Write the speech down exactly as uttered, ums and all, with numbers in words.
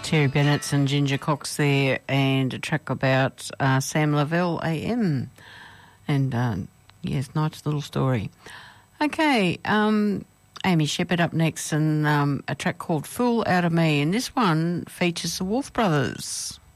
Terry Bennett's and Ginger Cox there, and a track about uh, Sam Lavelle A M. And, uh, yes, nice little story. Okay, um, Amy Shepherd up next, and um, a track called Fool Out of Me, and this one features the Wolf Brothers.